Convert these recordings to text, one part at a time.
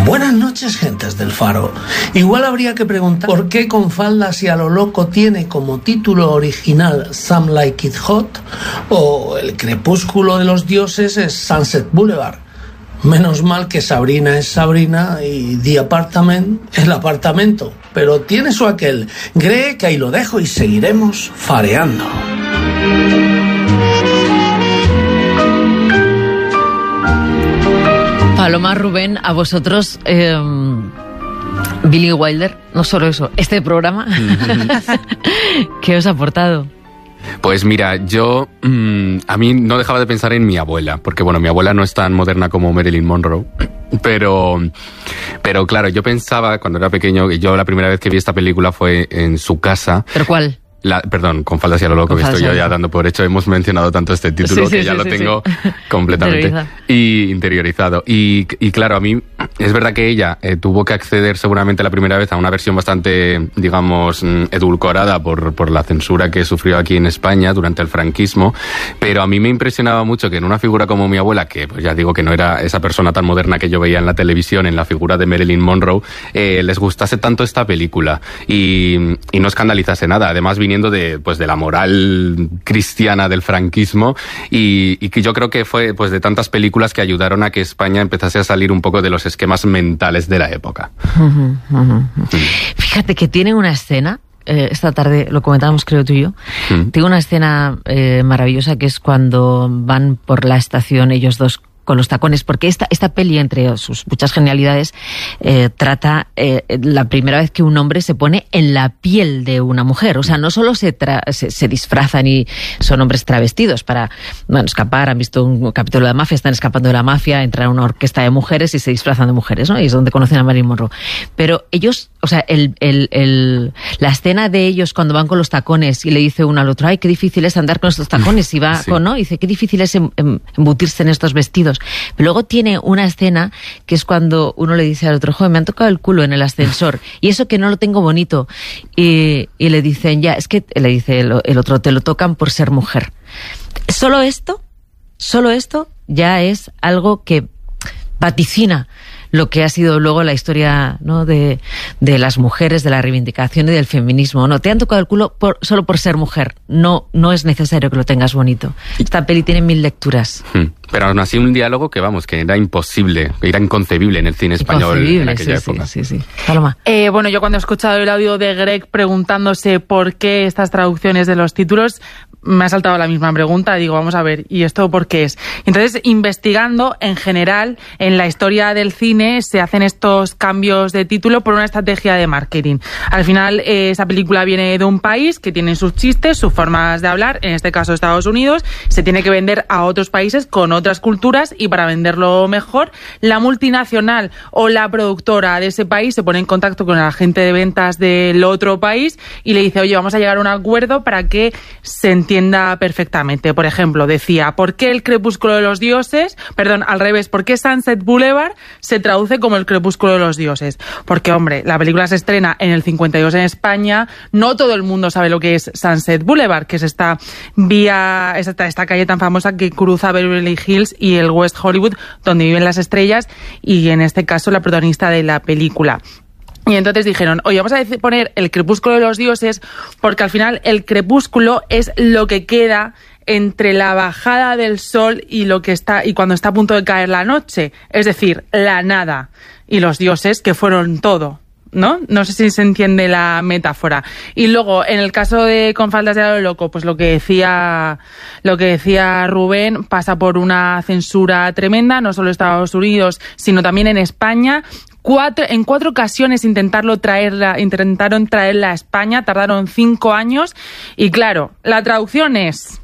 Buenas noches, gentes del Faro. Igual habría que preguntar por qué Con faldas y a lo loco tiene como título original Some Like It Hot o El crepúsculo de los dioses es Sunset Boulevard. Menos mal que Sabrina es Sabrina y The Apartment es el apartamento, pero tiene su aquel. Cree que ahí lo dejo y seguiremos fareando. Paloma, Rubén, a vosotros, Billy Wilder, no solo eso, este programa, ¿qué os ha aportado? Pues mira, yo a mí no dejaba de pensar en mi abuela, porque bueno, mi abuela no es tan moderna como Marilyn Monroe, pero claro, yo pensaba cuando era pequeño, que yo la primera vez que vi esta película fue en su casa. ¿Pero cuál? Perdón, Con faldas y a lo loco, que estoy yo ya dando por hecho. Hemos mencionado tanto este título que ya lo tengo completamente interiorizado. Y claro, a mí es verdad que ella tuvo que acceder seguramente la primera vez a una versión bastante, digamos, edulcorada por la censura que sufrió aquí en España durante el franquismo, pero a mí me impresionaba mucho que en una figura como mi abuela, que pues ya digo que no era esa persona tan moderna que yo veía en la televisión, en la figura de Marilyn Monroe, les gustase tanto esta película y no escandalizase nada. Además, viniendo de la moral cristiana del franquismo y que yo creo que fue pues de tantas películas que ayudaron a que España empezase a salir un poco de los esquemas mentales de la época. Fíjate que tiene una escena, esta tarde lo comentábamos creo tú y yo, tiene una escena maravillosa que es cuando van por la estación ellos dos con los tacones, porque esta peli, entre sus muchas genialidades, trata la primera vez que un hombre se pone en la piel de una mujer. O sea, no solo se disfrazan y son hombres travestidos para escapar. Han visto un capítulo de Mafia, están escapando de la mafia, entran a una orquesta de mujeres y se disfrazan de mujeres, ¿no? Y es donde conocen a Marilyn Monroe. Pero ellos, o sea, la escena de ellos cuando van con los tacones y le dice uno al otro, ay, qué difícil es andar con estos tacones, y va ¿no? Y dice, qué difícil es embutirse en estos vestidos. Pero luego tiene una escena que es cuando uno le dice al otro, joder, me han tocado el culo en el ascensor y eso que no lo tengo bonito, y le dicen, ya, es que le dice el otro, te lo tocan por ser mujer. Solo esto ya es algo que vaticina lo que ha sido luego la historia, ¿no? de las mujeres, de la reivindicación y del feminismo, ¿no? Te han tocado el culo solo por ser mujer. No es necesario que lo tengas bonito. Esta peli tiene 1000 lecturas. Pero aún así un diálogo que, vamos, que era imposible, era inconcebible en el cine español en aquella época. Sí. Paloma. Bueno, yo cuando he escuchado el audio de Greg preguntándose por qué estas traducciones de los títulos, me ha saltado la misma pregunta. Digo, vamos a ver, ¿y esto por qué es? Entonces, investigando, en general, en la historia del cine se hacen estos cambios de título por una estrategia de marketing. Al final, esa película viene de un país que tiene sus chistes, sus formas de hablar, en este caso Estados Unidos, se tiene que vender a otros países con otras culturas y para venderlo mejor, la multinacional o la productora de ese país se pone en contacto con el agente de ventas del otro país y le dice, oye, vamos a llegar a un acuerdo para que se entienda perfectamente. Por ejemplo, decía, ¿por qué el crepúsculo de los dioses? Perdón, al revés, ¿por qué Sunset Boulevard se traduce como el crepúsculo de los dioses? Porque, hombre, la película se estrena en el 52 en España, no todo el mundo sabe lo que es Sunset Boulevard, que es esta calle tan famosa que cruza Beverly Hills y el West Hollywood, donde viven las estrellas, y en este caso la protagonista de la película. Y entonces dijeron, oye, vamos a poner el crepúsculo de los dioses, porque al final el crepúsculo es lo que queda entre la bajada del sol y cuando está a punto de caer la noche, es decir, la nada, y los dioses que fueron todo, ¿no? No sé si se entiende la metáfora. Y luego, en el caso de Con faldas y a lo loco, pues lo que decía Rubén, pasa por una censura tremenda, no solo en Estados Unidos, sino también en España. En 4 ocasiones intentaron traerla a España, tardaron 5 años, y claro, la traducción es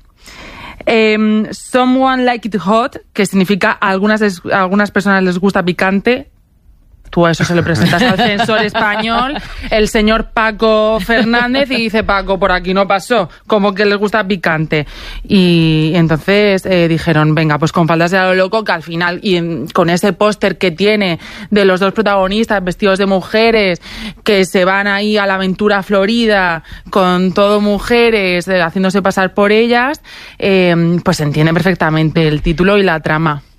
Someone Like It Hot, que significa a algunas personas les gusta picante. Tú a eso se le presentas al censor español, el señor Paco Fernández, y dice, Paco, por aquí no pasó, como que les gusta picante. Y entonces dijeron, venga, pues Con faldas de a lo loco, que al final, con ese póster que tiene de los dos protagonistas vestidos de mujeres, que se van ahí a la aventura florida, con todo mujeres, haciéndose pasar por ellas, pues se entiende perfectamente el título y la trama.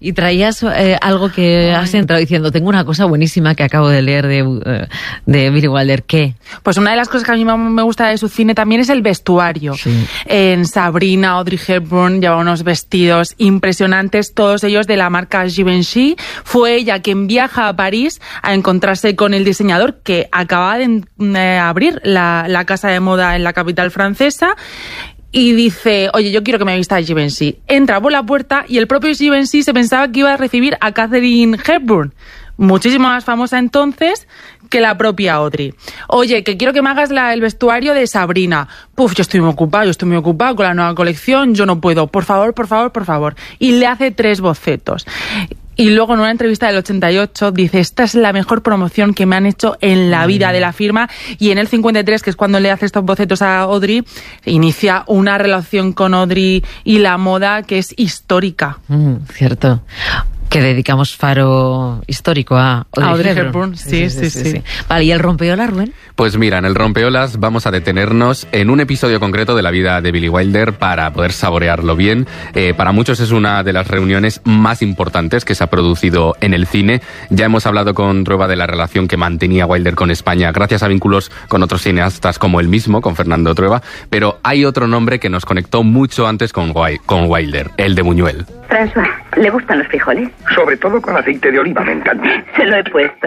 Y traías algo que has entrado diciendo, tengo una cosa buenísima que acabo de leer de Billy Wilder. ¿Qué? Pues una de las cosas que a mí me gusta de su cine también es el vestuario. Sí. En Sabrina, Audrey Hepburn llevaba unos vestidos impresionantes, todos ellos de la marca Givenchy. Fue ella quien viaja a París a encontrarse con el diseñador que acaba de abrir la casa de moda en la capital francesa. Y dice, oye, yo quiero que me vista Givenchy. Entra por la puerta y el propio Givenchy se pensaba que iba a recibir a Katharine Hepburn, muchísimo más famosa entonces que la propia Audrey. Oye, que quiero que me hagas el vestuario de Sabrina. Yo estoy muy ocupado con la nueva colección, yo no puedo. Por favor. Y le hace 3 bocetos. Y luego en una entrevista del 88 dice, esta es la mejor promoción que me han hecho en la vida de la firma. Y en el 53, que es cuando le hace estos bocetos a Audrey, inicia una relación con Audrey y la moda que es histórica. Cierto. Que dedicamos faro histórico a Audrey Hepburn. Sí. Vale, ¿y el rompeolas, Rubén? Pues mira, en el rompeolas vamos a detenernos en un episodio concreto de la vida de Billy Wilder para poder saborearlo bien. Para muchos es una de las reuniones más importantes que se ha producido en el cine. Ya hemos hablado con Trueba de la relación que mantenía Wilder con España gracias a vínculos con otros cineastas como él mismo, con Fernando Trueba, pero hay otro nombre que nos conectó mucho antes con Wilder, el de Buñuel. François, ¿le gustan los frijoles? Sobre todo con aceite de oliva, me encanta. Se lo he puesto.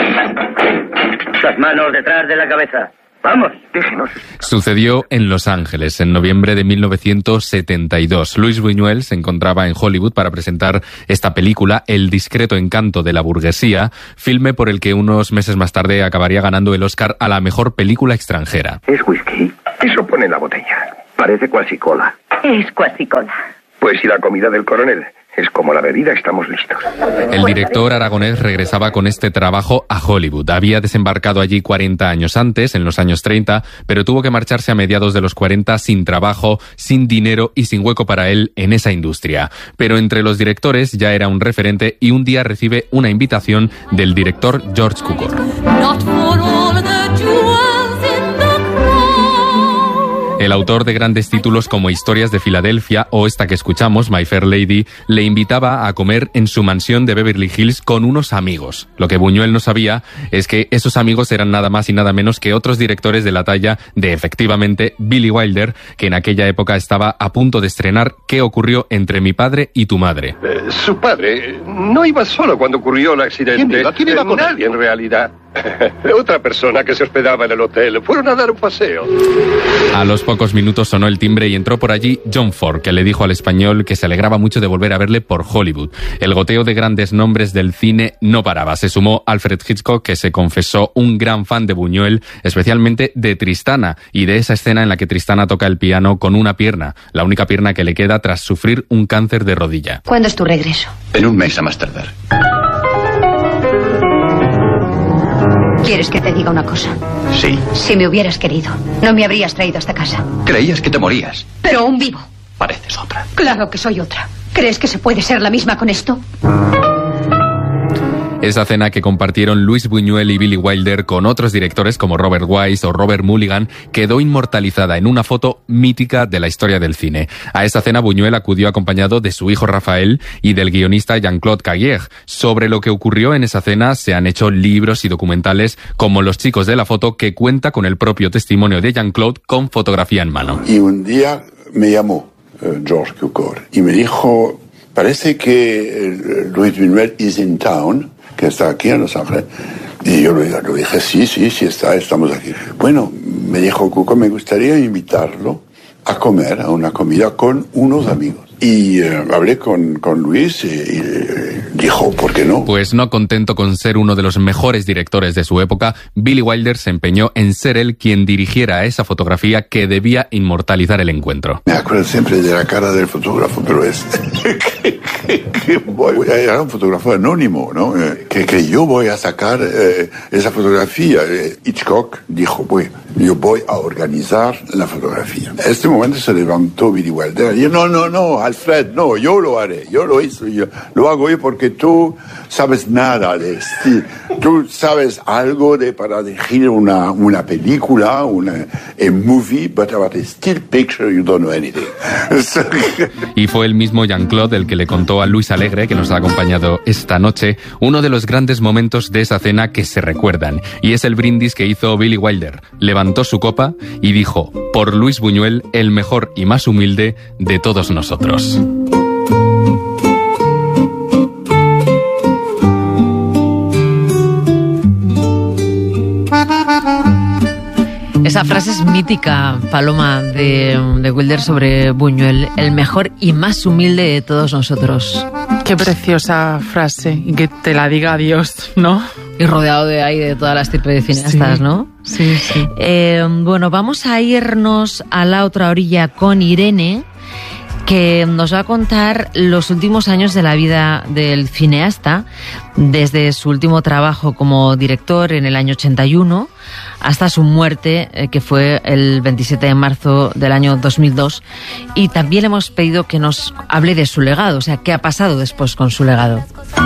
Las manos detrás de la cabeza. Vamos, déjenos. Sucedió en Los Ángeles, en noviembre de 1972. Luis Buñuel se encontraba en Hollywood para presentar esta película, El discreto encanto de la burguesía, filme por el que unos meses más tarde acabaría ganando el Oscar a la mejor película extranjera. ¿Es whisky? Eso pone en la botella. Parece cuasicola. Es cuasicola. Pues y la comida del coronel. Es como la bebida, estamos listos. El director aragonés regresaba con este trabajo a Hollywood. Había desembarcado allí 40 años antes, en los años 30, pero tuvo que marcharse a mediados de los 40 sin trabajo, sin dinero y sin hueco para él en esa industria. Pero entre los directores ya era un referente y un día recibe una invitación del director George Cukor. El autor de grandes títulos como Historias de Filadelfia o esta que escuchamos, My Fair Lady, le invitaba a comer en su mansión de Beverly Hills con unos amigos. Lo que Buñuel no sabía es que esos amigos eran nada más y nada menos que otros directores de la talla de, efectivamente, Billy Wilder, que en aquella época estaba a punto de estrenar ¿Qué ocurrió entre mi padre y tu madre? Su padre no iba solo cuando ocurrió el accidente. ¿Quién iba con nadie, en realidad. Otra persona que se hospedaba en el hotel. Fueron a dar un paseo. A los pocos minutos sonó el timbre y entró por allí John Ford, que le dijo al español que se alegraba mucho de volver a verle por Hollywood. El goteo de grandes nombres del cine no paraba. Se sumó Alfred Hitchcock, que se confesó un gran fan de Buñuel, especialmente de Tristana, y de esa escena en la que Tristana toca el piano con una pierna, la única pierna que le queda tras sufrir un cáncer de rodilla. ¿Cuándo es tu regreso? En un mes a más tardar. ¿Quieres que te diga una cosa? Sí. Si me hubieras querido, no me habrías traído a esta casa. Creías que te morías. Pero aún vivo. Pareces otra. Claro que soy otra. ¿Crees que se puede ser la misma con esto? Esa cena que compartieron Luis Buñuel y Billy Wilder con otros directores como Robert Wise o Robert Mulligan quedó inmortalizada en una foto mítica de la historia del cine. A esa cena Buñuel acudió acompañado de su hijo Rafael y del guionista Jean-Claude Caguier. Sobre lo que ocurrió en esa cena se han hecho libros y documentales como Los chicos de la foto, que cuenta con el propio testimonio de Jean-Claude con fotografía en mano. Y un día me llamó George Cukor y me dijo, parece que Luis Buñuel is in town, que está aquí en Los Ángeles. Y yo le dije, sí, estamos aquí. Bueno, me dijo Cukor, me gustaría invitarlo a comer, a una comida con unos amigos. Y hablé con Luis y dijo, ¿por qué no? Pues no contento con ser uno de los mejores directores de su época, Billy Wilder se empeñó en ser él quien dirigiera esa fotografía que debía inmortalizar el encuentro. Me acuerdo siempre de la cara del fotógrafo, pero es... Era un fotógrafo anónimo, ¿no? Que yo voy a sacar esa fotografía. Hitchcock dijo, yo voy a organizar la fotografía. En este momento se levantó Billy Wilder y dijo, no, Alfred, no, yo lo haré, yo lo hice, yo lo hago yo porque tú sabes nada de estilo. Tú sabes algo para dirigir una película, a movie, but about a still picture you don't know anything. Y fue el mismo Jean-Claude el que le contó a Luis Alegre, que nos ha acompañado esta noche, uno de los grandes momentos de esa cena que se recuerdan, y es el brindis que hizo Billy Wilder. Levantó su copa y dijo: por Luis Buñuel, el mejor y más humilde de todos nosotros. Esa frase es mítica, Paloma, de Wilder sobre Buñuel, el mejor y más humilde de todos nosotros. Qué preciosa frase, y que te la diga Dios, ¿no? Y rodeado de ahí de todas las tipos de cineastas, sí, ¿no? Sí, sí. Bueno, vamos a irnos a la otra orilla con Irene, que nos va a contar los últimos años de la vida del cineasta, desde su último trabajo como director en el año 81 hasta su muerte, que fue el 27 de marzo del año 2002. Y también le hemos pedido que nos hable de su legado, o sea, qué ha pasado después con su legado.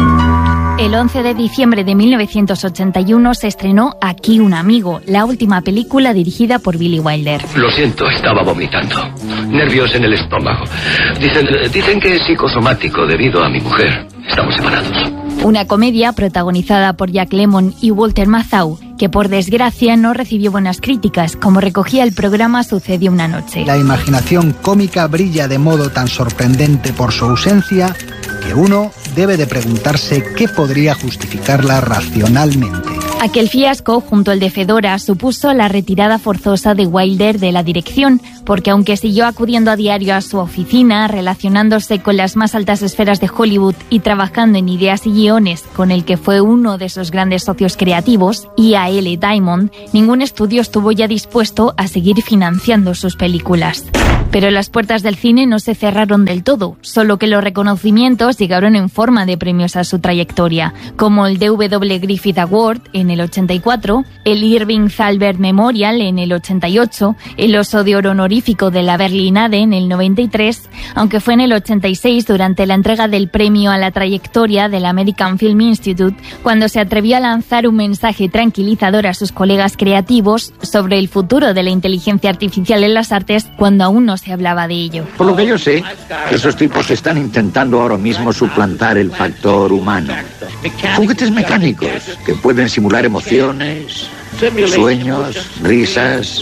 El 11 de diciembre de 1981 se estrenó Aquí un amigo, la última película dirigida por Billy Wilder. Lo siento, estaba vomitando. Nervios en el estómago. Dicen que es psicosomático debido a mi mujer. Estamos separados. Una comedia protagonizada por Jack Lemmon y Walter Matthau, que por desgracia no recibió buenas críticas, como recogía el programa Sucedió una noche. La imaginación cómica brilla de modo tan sorprendente por su ausencia que uno debe de preguntarse qué podría justificarla racionalmente. Aquel fiasco, junto al de Fedora, supuso la retirada forzosa de Wilder de la dirección, porque aunque siguió acudiendo a diario a su oficina, relacionándose con las más altas esferas de Hollywood y trabajando en ideas y guiones con el que fue uno de sus grandes socios creativos, I.A.L. Diamond, ningún estudio estuvo ya dispuesto a seguir financiando sus películas. Pero las puertas del cine no se cerraron del todo, solo que los reconocimientos llegaron en forma de premios a su trayectoria, como el D.W. Griffith Award en el 84, el Irving Thalberg Memorial en el 88, el Oso de Oro honorífico de la Berlinade en el 93, aunque fue en el 86 durante la entrega del premio a la trayectoria del American Film Institute, cuando se atrevió a lanzar un mensaje tranquilizador a sus colegas creativos sobre el futuro de la inteligencia artificial en las artes, cuando aún no se hablaba de ello. Por lo que yo sé, esos tipos están intentando ahora mismo suplantar el factor humano. Juguetes mecánicos que pueden simular emociones, sueños, risas,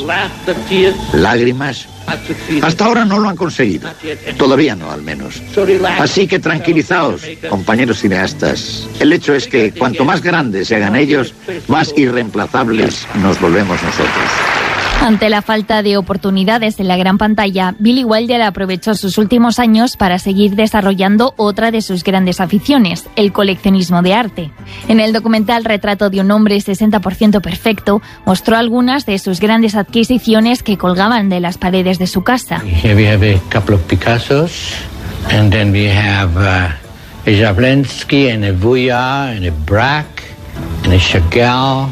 lágrimas. Hasta ahora no lo han conseguido. Todavía no, al menos. Así que tranquilizaos, compañeros cineastas. El hecho es que cuanto más grandes se hagan ellos, más irreemplazables nos volvemos nosotros. Ante la falta de oportunidades en la gran pantalla, Billy Wilder aprovechó sus últimos años para seguir desarrollando otra de sus grandes aficiones, el coleccionismo de arte. En el documental Retrato de un hombre 60% perfecto, mostró algunas de sus grandes adquisiciones que colgaban de las paredes de su casa. Here we have a couple of Picassos, and then we have a Jablinski and a Vuillard and a Braque and a Chagall.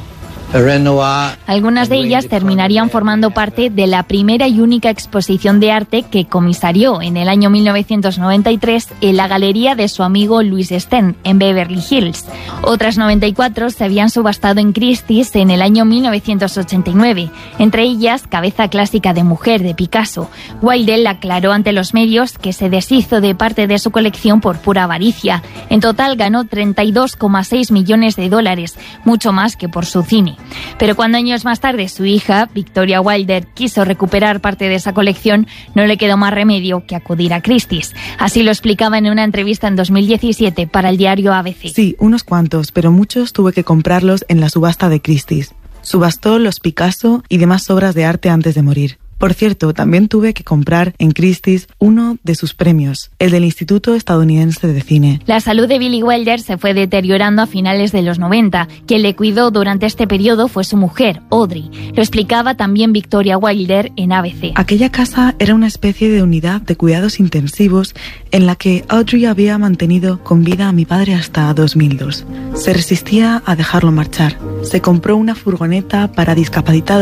Algunas de ellas terminarían formando parte de la primera y única exposición de arte que comisarió en el año 1993 en la galería de su amigo Louis Stern en Beverly Hills. Otras 94 se habían subastado en Christie's en el año 1989, entre ellas Cabeza clásica de mujer de Picasso. Wilder aclaró ante los medios que se deshizo de parte de su colección por pura avaricia. En total ganó $32,6 millones, mucho más que por su cine. Pero cuando años más tarde su hija, Victoria Wilder, quiso recuperar parte de esa colección, no le quedó más remedio que acudir a Christie's. Así lo explicaba en una entrevista en 2017 para el diario ABC. Sí, unos cuantos, pero muchos tuve que comprarlos en la subasta de Christie's. Subastó los Picasso y demás obras de arte antes de morir. Por cierto, también tuve que comprar en Christie's uno de sus premios, el del Instituto Estadounidense de Cine. La salud de Billy Wilder se fue deteriorando a finales de los 90. Quien le cuidó durante este periodo fue su mujer, Audrey. Lo explicaba también Victoria Wilder en ABC. Aquella casa era una especie de unidad de cuidados intensivos en la que Audrey había mantenido con vida a mi padre hasta 2002. Se resistía a dejarlo marchar. Se compró una furgoneta para discapacitados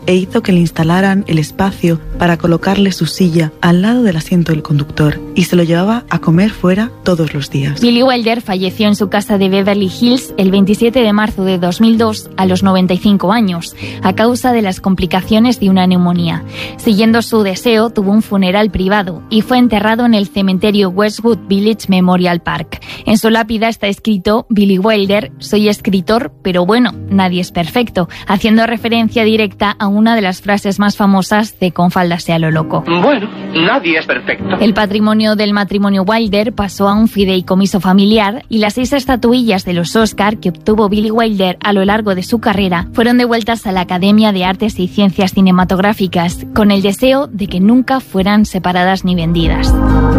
e hizo que le instalaran el espacio para colocarle su silla al lado del asiento del conductor y se lo llevaba a comer fuera todos los días. Billy Wilder falleció en su casa de Beverly Hills el 27 de marzo de 2002 a los 95 años, a causa de las complicaciones de una neumonía. Siguiendo su deseo, tuvo un funeral privado y fue enterrado en el cementerio Westwood Village Memorial Park. En su lápida está escrito: Billy Wilder, soy escritor, pero bueno, nadie es perfecto, haciendo referencia directa a una de las frases más famosas de Con faldas y a lo loco. Bueno, nadie es perfecto. El patrimonio del matrimonio Wilder pasó a un fideicomiso familiar y las 6 estatuillas de los Oscar que obtuvo Billy Wilder a lo largo de su carrera fueron devueltas a la Academia de Artes y Ciencias Cinematográficas con el deseo de que nunca fueran separadas ni vendidas.